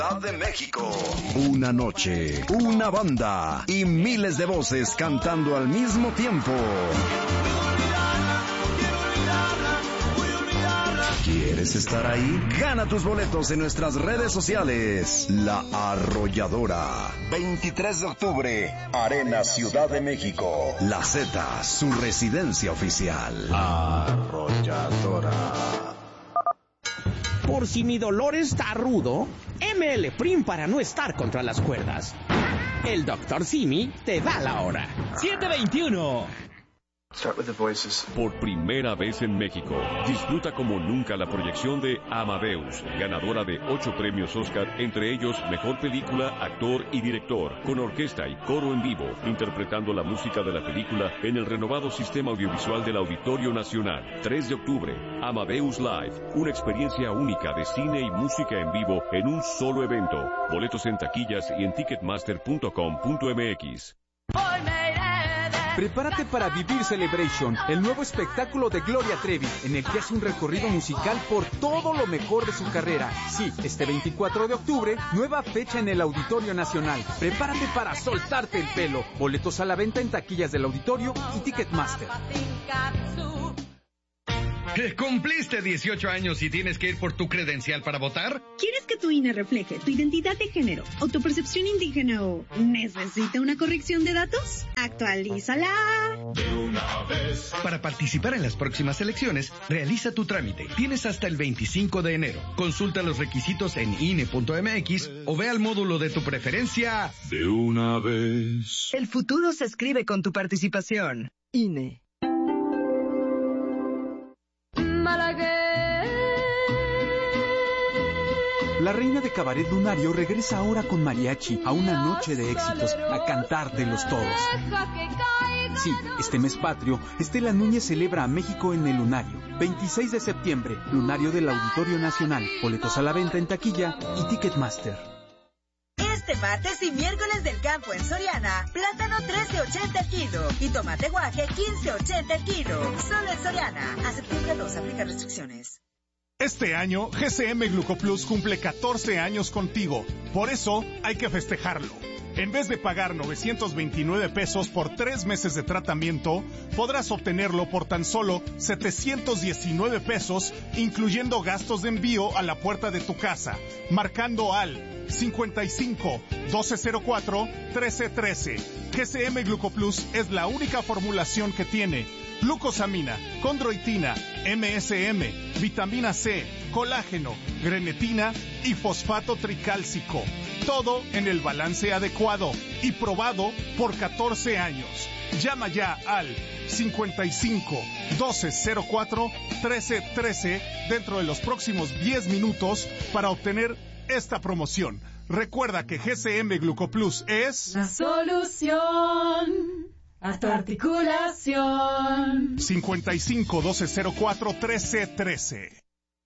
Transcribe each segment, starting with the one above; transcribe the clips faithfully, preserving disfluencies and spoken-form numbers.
de México. Una noche, una banda y miles de voces cantando al mismo tiempo. ¿Quieres estar ahí? Gana tus boletos en nuestras redes sociales. La Arrolladora. veintitrés de octubre, Arena Ciudad de México. La Z, su residencia oficial. Arrolladora. Por si mi dolor está rudo, M L Prim para no estar contra las cuerdas. El doctor Simi te da la hora. siete veintiuno. Start with the voices. Por primera vez en México, disfruta como nunca la proyección de Amadeus, ganadora de ocho premios Oscar, entre ellos Mejor Película, Actor y Director, con orquesta y coro en vivo, interpretando la música de la película en el renovado sistema audiovisual del Auditorio Nacional. tres de octubre, Amadeus Live, una experiencia única de cine y música en vivo en un solo evento. Boletos en taquillas y en ticketmaster punto com punto m x. Prepárate para vivir Celebration, el nuevo espectáculo de Gloria Trevi, en el que hace un recorrido musical por todo lo mejor de su carrera. Sí, este veinticuatro de octubre, nueva fecha en el Auditorio Nacional. Prepárate para soltarte el pelo. Boletos a la venta en taquillas del Auditorio y Ticketmaster. ¿Cumpliste dieciocho años y tienes que ir por tu credencial para votar? ¿Quieres que tu I N E refleje tu identidad de género o tu percepción indígena o necesita una corrección de datos? ¡Actualízala! De una vez. Para participar en las próximas elecciones, realiza tu trámite. Tienes hasta el veinticinco de enero. Consulta los requisitos en I N E punto m x o ve al módulo de tu preferencia. De una vez. El futuro se escribe con tu participación. I N E. La reina de Cabaret Lunario regresa ahora con mariachi a una noche de éxitos, a cantar de los todos. Sí, este mes patrio, Estela Núñez celebra a México en el Lunario. veintiséis de septiembre, Lunario del Auditorio Nacional. Boletos a la venta en taquilla y Ticketmaster. Este martes y miércoles del campo en Soriana, plátano trece ochenta el kilo y tomate guaje quince ochenta el kilo. Solo en Soriana. A septiembre dos, aplica restricciones. Este año, G C M Glucoplus cumple catorce años contigo. Por eso, hay que festejarlo. En vez de pagar novecientos veintinueve pesos por tres meses de tratamiento, podrás obtenerlo por tan solo setecientos diecinueve pesos, incluyendo gastos de envío a la puerta de tu casa, marcando al cincuenta y cinco, doce cero cuatro, trece trece. G C M Glucoplus es la única formulación que tiene glucosamina, condroitina, M S M, vitamina C, colágeno, grenetina y fosfato tricálcico. Todo en el balance adecuado y probado por catorce años. Llama ya al cincuenta y cinco, doce cero cuatro, trece trece dentro de los próximos diez minutos para obtener esta promoción. Recuerda que G C M Glucoplus es la solución a tu articulación. cincuenta y cinco, doce cero cuatro, trece trece.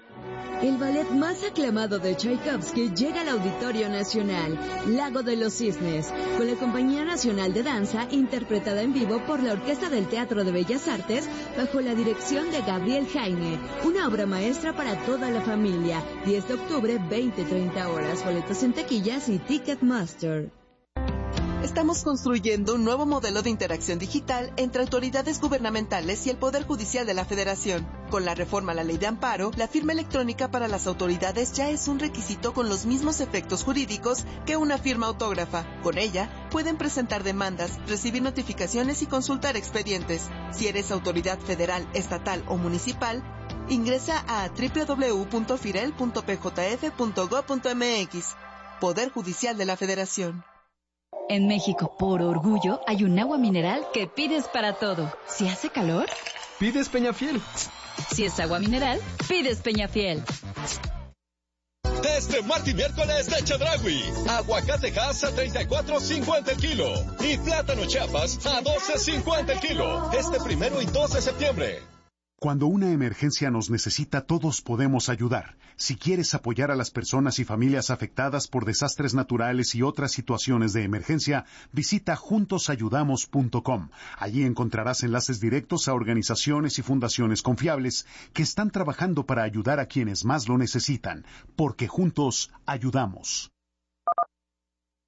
El ballet más aclamado de Tchaikovsky llega al Auditorio Nacional, Lago de los Cisnes, con la Compañía Nacional de Danza, interpretada en vivo por la Orquesta del Teatro de Bellas Artes, bajo la dirección de Gabriel Jaime. Una obra maestra para toda la familia. diez de octubre, veinte treinta horas. Boletos en taquillas y Ticketmaster. Estamos construyendo un nuevo modelo de interacción digital entre autoridades gubernamentales y el Poder Judicial de la Federación. Con la reforma a la Ley de Amparo, la firma electrónica para las autoridades ya es un requisito con los mismos efectos jurídicos que una firma autógrafa. Con ella, pueden presentar demandas, recibir notificaciones y consultar expedientes. Si eres autoridad federal, estatal o municipal, ingresa a doble u doble u doble u punto firel punto p j f punto gob punto m x. Poder Judicial de la Federación. En México, por orgullo, hay un agua mineral que pides para todo. Si hace calor, pides Peñafiel. Si es agua mineral, pides Peñafiel. Este martes y miércoles de Chedraui, aguacate Hass a treinta y cuatro cincuenta el kilo y plátano Chiapas a doce cincuenta el kilo. Este primero y dos de septiembre. Cuando una emergencia nos necesita, todos podemos ayudar. Si quieres apoyar a las personas y familias afectadas por desastres naturales y otras situaciones de emergencia, visita juntos ayudamos punto com. Allí encontrarás enlaces directos a organizaciones y fundaciones confiables que están trabajando para ayudar a quienes más lo necesitan, porque juntos ayudamos.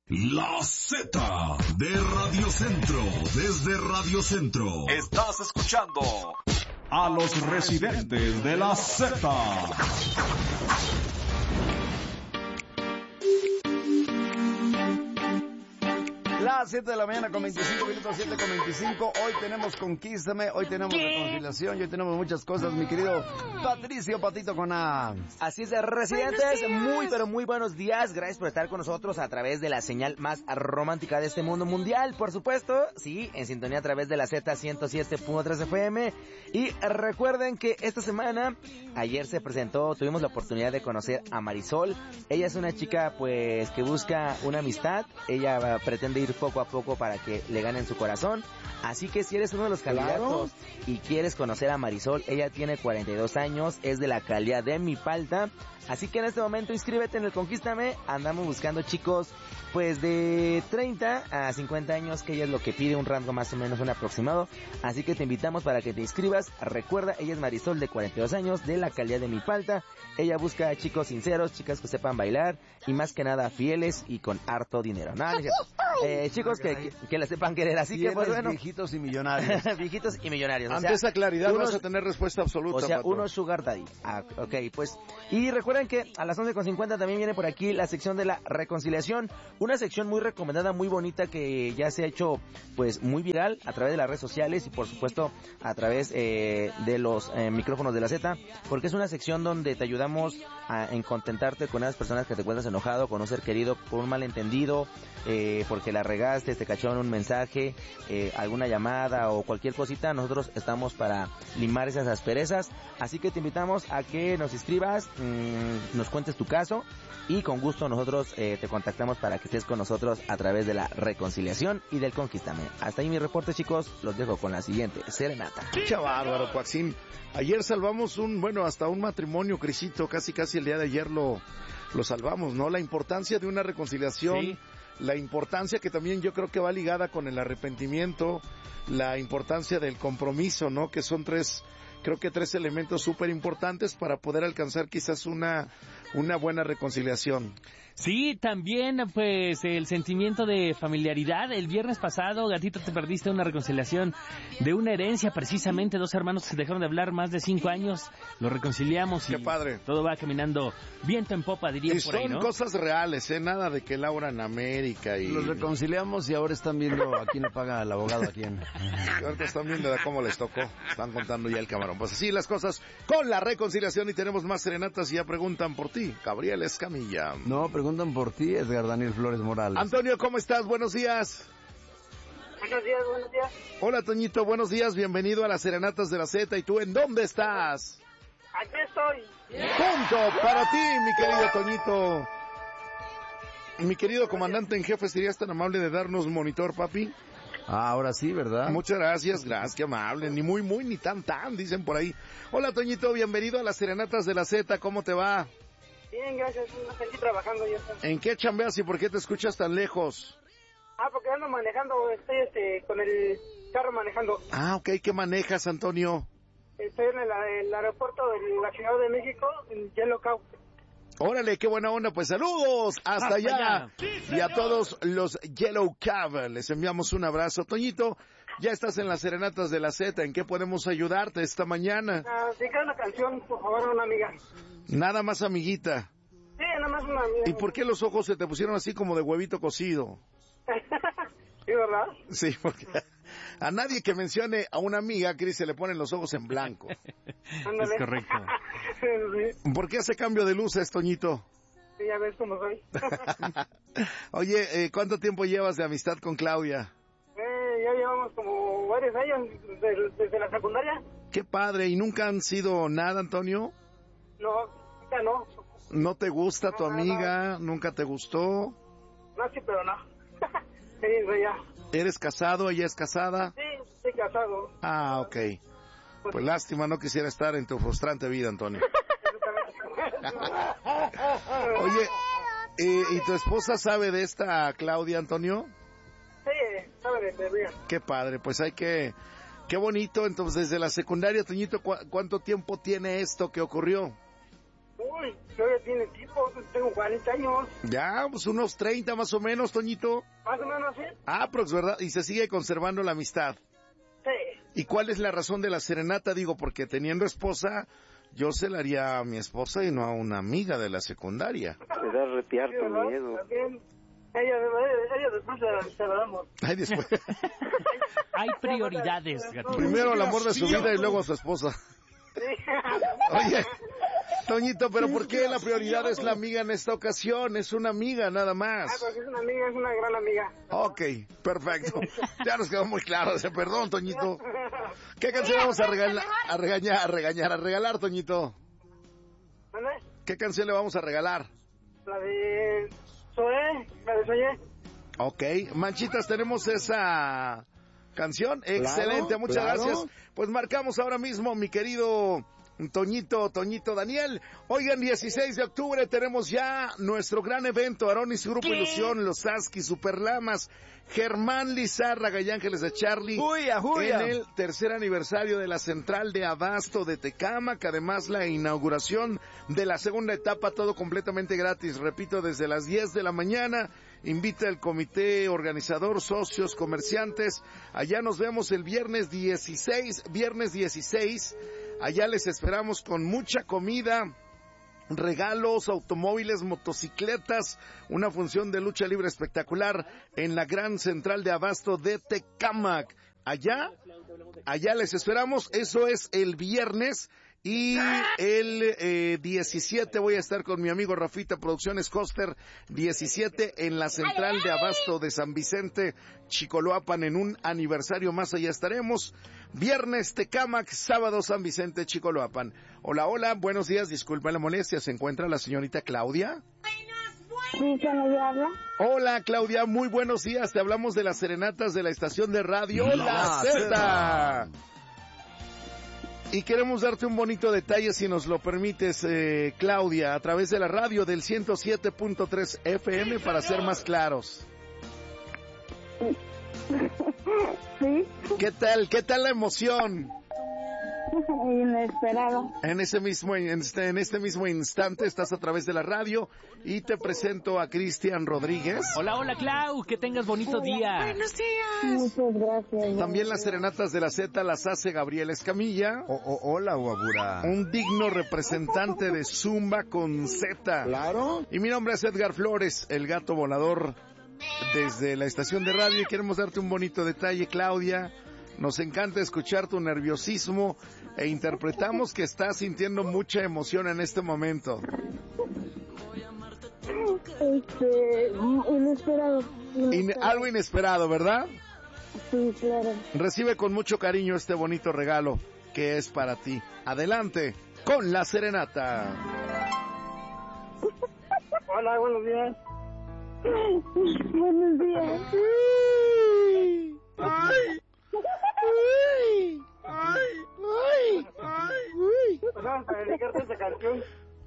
La Z de Radio Centro, desde Radio Centro. Estás escuchando a los residentes de la Z. Las siete de la mañana con veinticinco minutos, siete con veinticinco. Hoy tenemos Conquístame, hoy tenemos ¿Qué? reconciliación, y hoy tenemos muchas cosas, mi querido Patricio Patito con A. Así es, residentes, muy pero muy buenos días. Gracias por estar con nosotros a través de la señal más romántica de este mundo mundial, por supuesto. Sí, en sintonía a través de la Z ciento siete punto tres F M. Y recuerden que esta semana, ayer se presentó, tuvimos la oportunidad de conocer a Marisol. Ella es una chica pues que busca una amistad. Ella pretende ir poco a poco para que le ganen su corazón. Así que si eres uno de los candidatos claro. y quieres conocer a Marisol, ella tiene cuarenta y dos años, es de la alcaldía de Milpalta. Así que en este momento inscríbete en el Conquístame. Andamos buscando chicos pues de treinta a cincuenta años, que ella es lo que pide, un rango más o menos, un aproximado. Así que te invitamos para que te inscribas. Recuerda, ella es Marisol, de cuarenta y dos años, de la alcaldía de Milpalta. Ella busca chicos sinceros, chicas que sepan bailar y más que nada fieles y con harto dinero. ¿No? Eh, chicos que, que, que la sepan querer. Así fieles, que pues bueno. Viejitos y millonarios. Viejitos y millonarios. Ante o sea, esa claridad unos, vas a tener respuesta absoluta. O sea, pato. uno sugar daddy. Ah, ok, pues. Y recuerden que a las once con cincuenta también viene por aquí la sección de la reconciliación. Una sección muy recomendada, muy bonita, que ya se ha hecho pues muy viral a través de las redes sociales y por supuesto a través eh, de los eh, micrófonos de la Z, porque es una sección donde te ayudamos a, en contentarte con esas personas que te encuentras enojado, con un ser querido por un malentendido, eh, porque la regaste, te cachó en un mensaje, eh, alguna llamada o cualquier cosita. Nosotros estamos para limar esas asperezas, así que te invitamos a que nos inscribas, mmm, nos cuentes tu caso y con gusto nosotros eh, te contactamos para que estés con nosotros a través de la reconciliación y del Conquístame. Hasta ahí mi reporte, chicos. Los dejo con la siguiente serenata. ¡Qué bárbaro, Coaxín! Ayer salvamos un, bueno, hasta un matrimonio, Crisito. Casi, casi el día de ayer lo, lo salvamos, ¿no? La importancia de una reconciliación, sí. La importancia que también yo creo que va ligada con el arrepentimiento, la importancia del compromiso, ¿no? Que son tres... Creo que tres elementos súper importantes para poder alcanzar quizás una, una buena reconciliación. Sí, también pues el sentimiento de familiaridad. El viernes pasado, Gatito, te perdiste una reconciliación de una herencia, precisamente dos hermanos que se dejaron de hablar más de cinco años. Lo reconciliamos y qué padre. Todo va caminando viento en popa, diría y por ahí, ¿no? Son cosas reales, ¿eh? Nada de que Laura en América y... Los reconciliamos y ahora están viendo a quién le paga el abogado, a quién. Ahorita están viendo cómo les tocó. Están contando ya el camarón. Pues así las cosas con la reconciliación y tenemos más serenatas y ya preguntan por ti, Gabriel Escamilla. No, preguntan por ti, Edgar Daniel Flores Morales. Antonio, ¿cómo estás? Buenos días. Buenos días, buenos días. Hola, Toñito, buenos días, bienvenido a las serenatas de la Z. ¿Y tú en dónde estás? Aquí estoy. Punto para ti, mi querido Toñito. Mi querido comandante en jefe, ¿serías tan amable de darnos monitor, papi? Ah, ahora sí, ¿verdad? Muchas gracias, gracias, qué amable. Ni muy, muy, ni tan, tan, dicen por ahí. Hola, Toñito, bienvenido a las serenatas de la Z. ¿Cómo te va? Bien, gracias. Aquí trabajando yo. ¿En qué chambeas y por qué te escuchas tan lejos? Ah, porque ando manejando, estoy este, con el carro manejando. Ah, ok. ¿Qué manejas, Antonio? Estoy en el, el aeropuerto de la Ciudad de México, en Yellow Cow. Órale, qué buena onda, pues saludos hasta, hasta allá. allá. Y a todos los Yellow Cab les enviamos un abrazo. Toñito, ya estás en las serenatas de la Z, ¿en qué podemos ayudarte esta mañana? Ah, dedicar una canción, por favor, a una amiga. Nada más, amiguita. Sí, nada más una amiga. ¿Y por qué los ojos se te pusieron así como de huevito cocido? Sí, ¿verdad? Sí, porque a nadie que mencione a una amiga, Cris, se le ponen los ojos en blanco. Es correcto. Sí. ¿Por qué hace cambio de luces, Toñito? Sí, ya ves cómo soy. Oye, eh, ¿cuánto tiempo llevas de amistad con Claudia? Eh, ya llevamos como varios años, desde, desde la secundaria. Qué padre, ¿y nunca han sido nada, Antonio? No, nunca no. ¿No te gusta no, tu amiga? No. ¿Nunca te gustó? No, sí, pero no. Sí, ya. ¿Eres casado? ¿Ella es casada? Sí, estoy casado. Ah, ok. Pues lástima, no quisiera estar en tu frustrante vida, Antonio. Oye, eh, ¿y tu esposa sabe de esta Claudia, Antonio? Sí, sabe de ella. Qué padre, pues hay que... Qué bonito, entonces desde la secundaria, Toñito, ¿cu- ¿cuánto tiempo tiene esto que ocurrió? Uh, Uy, todavía tiene tipo, tengo cuarenta años. Ya, pues unos treinta más o menos, Toñito. Más o menos, sí. Ah, pues verdad, y se sigue conservando la amistad. Sí. ¿Y cuál es la razón de la serenata? Digo, porque teniendo esposa, yo se la haría a mi esposa y no a una amiga de la secundaria. Me da retear tu miedo. También. Ella, ella, ella después se, se la damos. Ay, después. Hay prioridades, gatito. Primero el amor de su vida y luego a su esposa. Sí. Oye, Toñito, pero ¿por qué la prioridad es la amiga en esta ocasión? Es una amiga nada más. Ah, porque es una amiga, es una gran amiga. Ok, perfecto. Ya nos quedó muy claro. Perdón, Toñito. ¿Qué canción vamos a regalar, a regañar, a regañar, a regalar, Toñito? ¿Dónde? ¿Qué canción le vamos a regalar? La de Zoé, la de Soñé. Ok, Manchitas, tenemos esa canción. Excelente, Claro, muchas claro. gracias. Pues marcamos ahora mismo, mi querido Toñito, Toñito Daniel. Oigan, dieciséis de octubre tenemos ya nuestro gran evento, Aronis Grupo ¿Qué? Ilusión, Los Aski, Superlamas, Germán Lizárraga y Ángeles de Charlie. Juya, juya. En el tercer aniversario de la Central de Abasto de Tecámac, además la inauguración de la segunda etapa, todo completamente gratis, repito, desde las diez de la mañana. Invita el comité organizador, socios, comerciantes. Allá nos vemos el viernes dieciséis, viernes dieciséis. Allá les esperamos con mucha comida, regalos, automóviles, motocicletas, una función de lucha libre espectacular en la gran central de abasto de Tecámac. Allá, allá les esperamos. Eso es el viernes. Y el eh, diecisiete voy a estar con mi amigo Rafita Producciones Coster, diecisiete en la central de abasto de San Vicente, Chicoloapan, en un aniversario más. Allá estaremos. Viernes Tecámac, sábado San Vicente, Chicoloapan. Hola, hola, buenos días, disculpa la molestia. ¿Se encuentra la señorita Claudia? Sí, ¿quién nos habla? Hola Claudia, muy buenos días. Te hablamos de las serenatas de la estación de radio La Zeta. Y queremos darte un bonito detalle, si nos lo permites, eh, Claudia, a través de la radio del ciento siete punto tres F M, para ser más claros. Sí. ¿Qué tal? ¿Qué tal la emoción? Inesperado. En ese mismo, en este, en este mismo instante estás a través de la radio y te presento a Cristian Rodríguez. Hola, hola, Clau, que tengas bonito día. Buenos días. Muchas gracias. También las serenatas de la Z las hace Gabriel Escamilla. Oh, oh, hola, guabura. Un digno representante de Zumba con Z. Claro. Y mi nombre es Edgar Flores, el gato volador, desde la estación de radio. Y queremos darte un bonito detalle, Claudia. Nos encanta escuchar tu nerviosismo e interpretamos que estás sintiendo mucha emoción en este momento. Este, inesperado. In- algo inesperado, ¿verdad? Sí, claro. Recibe con mucho cariño este bonito regalo que es para ti. Adelante con la serenata. Hola, buenos días. Buenos días. Ay. Ay, ay, ay, ay. Pues vamos a dedicarte esta canción.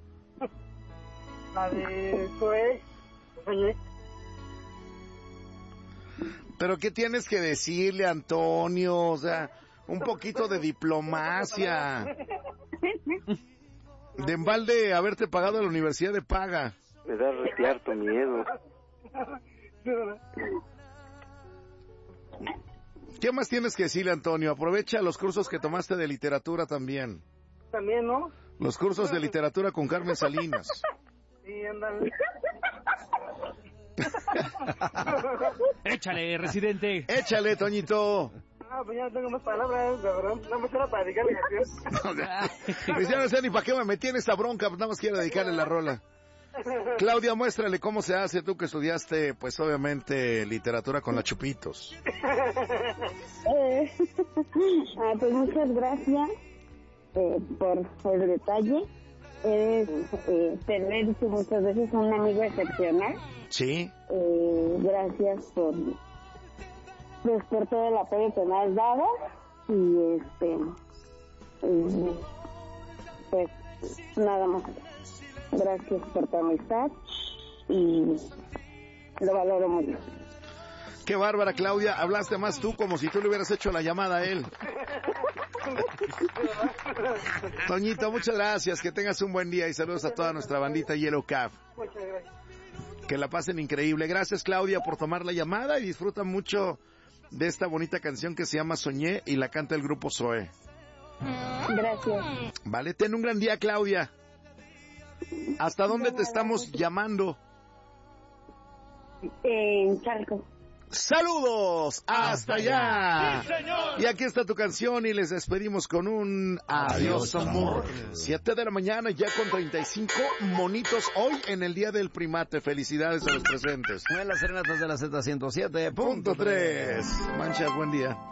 La de Zoé. Oye. Pero ¿qué tienes que decirle, Antonio? O sea, un poquito de diplomacia. De embalde haberte pagado la universidad de paga. Me da retear tu miedo. ¿Qué más tienes que decirle, Antonio? Aprovecha los cursos que tomaste de literatura también. También, ¿no? Los cursos de literatura con Carmen Salinas. Sí, andan. Échale, residente. Échale, Toñito. Ah, pues ya no tengo más palabras, la verdad. No me queda para dedicarle canción. Pues ya no sé ni para qué me metí en esta bronca, pues nada más quiero dedicarle la rola. Claudia, muéstrale cómo se hace, tú que estudiaste, pues obviamente, literatura con la Chupitos. Eh, ah, pues muchas gracias eh, por el detalle. Eres, eh, te lo he dicho muchas veces, un amigo excepcional. Sí. Eh, gracias por, pues, por todo el apoyo que me has dado. Y este, eh, pues nada más. Gracias por tu amistad y lo valoro mucho. Qué bárbara, Claudia. Hablaste más tú como si tú le hubieras hecho la llamada a él. Toñito, muchas gracias. Que tengas un buen día y saludos a toda nuestra bandita Yellow Cab. Muchas gracias. Que la pasen increíble. Gracias, Claudia, por tomar la llamada y disfruta mucho de esta bonita canción que se llama Soñé y la canta el grupo Zoé. Gracias. Vale, ten un gran día, Claudia. ¿Hasta dónde te estamos llamando? En Chalco. ¡Saludos! ¡Hasta allá! Y aquí está tu canción y les despedimos con un adiós, amor. Siete de la mañana, ya con treinta y cinco monitos hoy en el Día del Primate. Felicidades a los presentes. En las serenatas de la Z ciento siete punto tres. Manchas, buen día.